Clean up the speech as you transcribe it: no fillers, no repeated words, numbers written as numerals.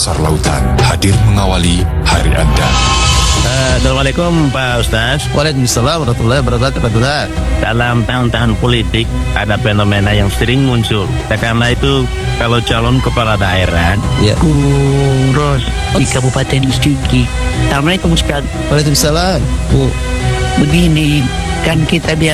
dasar lautan hadir mengawali hari Anda. Assalamualaikum Pak Ustaz. Waalaikumsalam warahmatullahi wabarakatuh. Dalam tahun-tahun politik ada fenomena yang sering muncul. Karena itu kalau calon kepala daerah Kuros di Kabupaten Sigi. Assalamualaikum Ustaz. Waalaikumsalam. Begini, kan kita biasa